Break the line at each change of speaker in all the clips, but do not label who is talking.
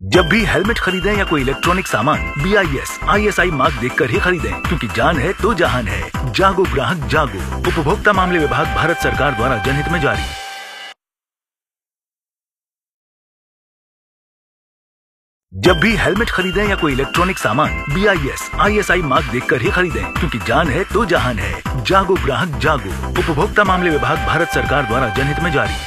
जब भी हेलमेट खरीदें या कोई इलेक्ट्रॉनिक सामान BIS ISI मार्क देखकर ही खरीदें, क्योंकि जान है तो जहान है। जागो ग्राहक जागो। उपभोक्ता मामले विभाग, भारत सरकार द्वारा जनहित में जारी। जब भी हेलमेट खरीदें या कोई इलेक्ट्रॉनिक सामान BIS ISI मार्क देखकर ही खरीदें, क्योंकि जान है तो जहान है। जागो ग्राहक जागो। उपभोक्ता मामले विभाग, भारत सरकार द्वारा जनहित में जारी।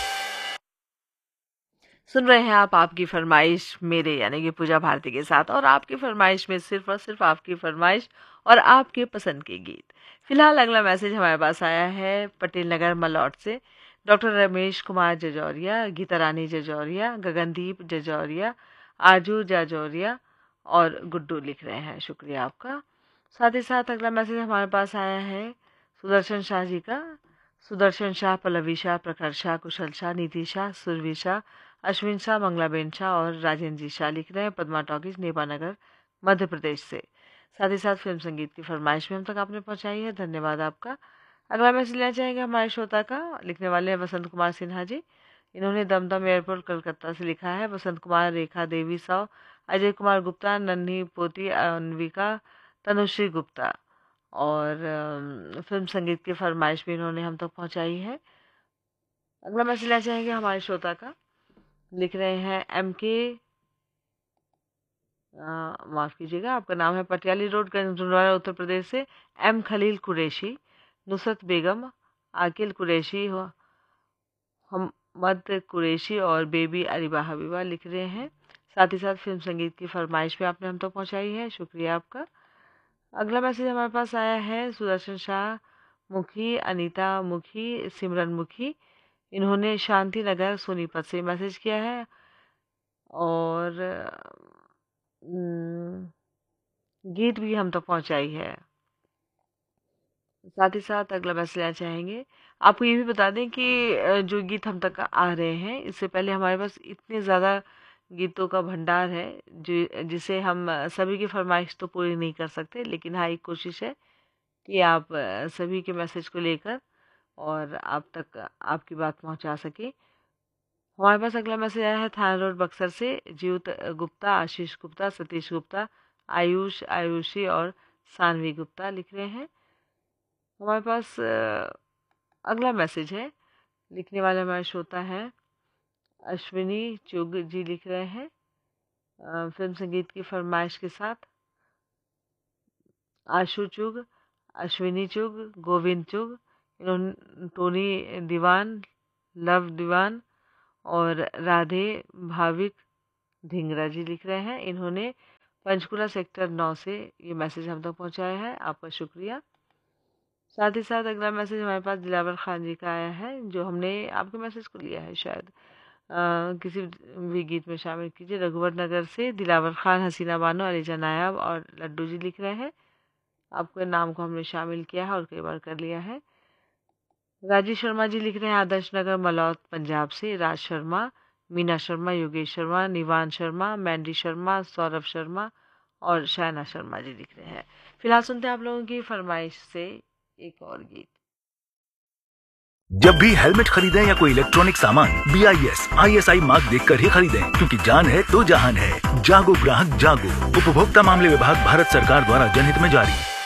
सुन रहे हैं आप आपकी फरमाइश मेरे यानी कि पूजा भारती के साथ, और आपकी फरमाइश में सिर्फ और सिर्फ आपकी फरमाइश और आपके पसंद के गीत। फिलहाल अगला मैसेज हमारे पास आया है पटेल नगर मलौट से। डॉक्टर रमेश कुमार जजौरिया, गीता रानी जजौरिया, गगनदीप जजौरिया, आजू जजौरिया और गुड्डू लिख रहे हैं। शुक्रिया आपका। साथ ही साथ अगला मैसेज हमारे पास आया है सुदर्शन शाह जी का। सुदर्शन शाह, पल्लवी शाह, प्रखर शाह, कुशल शाह, नीति शाह, सुरभि शाह, अश्विन शाह, मंगलाबेन शाह और राजेंद्र जी शाह लिख रहे हैं पद्मा टॉकीज, नेपानगर, मध्य प्रदेश से। साथ ही साथ फिल्म संगीत की फरमाइश में हम तक आपने पहुंचाई है, धन्यवाद आपका। अगला मैसेज लेना चाहेंगे हमारे श्रोता का। लिखने वाले हैं वसंत कुमार सिन्हा जी। इन्होंने दमदम एयरपोर्ट कलकत्ता से लिखा है। वसंत कुमार, रेखा देवी साव, अजय कुमार गुप्ता, नन्ही पोती अनविका, तनुश्री गुप्ता और फिल्म संगीत की फरमाइश भी इन्होंने हम तक पहुँचाई है। अगला मैसेज लेना चाहेंगे हमारे श्रोता का। लिख रहे हैं MK, माफ़ कीजिएगा, आपका नाम है पटियाली रोड, गंजनवाड़ा, उत्तर प्रदेश से। M खलील कुरैशी, नुसरत बेगम, आकिल कुरैशी, हमद कुरैशी और बेबी अरीबा हबीबा लिख रहे हैं। साथ ही साथ फिल्म संगीत की फरमाइश भी आपने हम तक पहुंचाई है, शुक्रिया आपका। अगला मैसेज हमारे पास आया है सुदर्शन शाह मुखी, अनीता मुखी, सिमरन मुखी। इन्होंने शांति नगर सोनीपत से मैसेज किया है और गीत भी हम तक पहुंचाई है। साथ ही साथ अगला मैसेज लेना चाहेंगे। आपको ये भी बता दें कि जो गीत हम तक आ रहे हैं, इससे पहले हमारे पास इतने ज़्यादा गीतों का भंडार है जिसे हम सभी की फरमाइश तो पूरी नहीं कर सकते, लेकिन हाँ, एक कोशिश है कि आप सभी के मैसेज को लेकर और आप तक आपकी बात पहुंचा सके। हमारे पास अगला मैसेज आया है थाना रोड बक्सर से। जीवत गुप्ता, आशीष गुप्ता, सतीश गुप्ता, आयुष, आयुषी और सानवी गुप्ता लिख रहे हैं। हमारे पास अगला मैसेज है, लिखने वाले हमारे श्रोता हैं अश्विनी चुग जी लिख रहे हैं फिल्म संगीत की फरमाइश के साथ। आशु चुग, अश्विनी चुग, गोविंद चुग, इन्होंने टोनी दीवान, लव दीवान और राधे भाविक धिंगरा जी लिख रहे हैं। इन्होंने पंचकुला सेक्टर 9 से ये मैसेज हम तक पहुंचाया है, आपका शुक्रिया। साथ ही साथ अगला मैसेज हमारे पास दिलावर खान जी का आया है, जो हमने आपके मैसेज को लिया है शायद किसी भी गीत में शामिल कीजिए। रघुवर नगर से दिलावर खान, हसीना बानो, अलीजा नायाब और लड्डू जी लिख रहे हैं। आपके नाम को हमने शामिल किया है और कई बार कर लिया है। राजीव शर्मा जी लिख रहे हैं आदर्श नगर मलौत पंजाब से। राज शर्मा, मीना शर्मा, योगेश शर्मा, निवान शर्मा, मैंडी शर्मा, सौरभ शर्मा और शायना शर्मा जी लिख रहे हैं। फिलहाल सुनते हैं आप लोगों की फरमाइश से एक और गीत।
जब भी हेलमेट खरीदें या कोई इलेक्ट्रॉनिक सामान BIS ISI मार्क देखकर ही खरीदें, क्योंकि जान है तो जहान है। जागो ग्राहक जागो। उपभोक्ता मामले विभाग, भारत सरकार द्वारा जनहित में जारी।